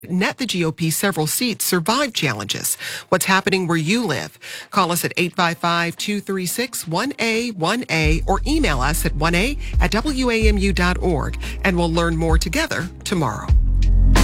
net the GOP several seats survive challenges. What's happening where you live? Call us at 855-236-1A1A or email us at 1A@wamu.org, and we'll learn more together tomorrow.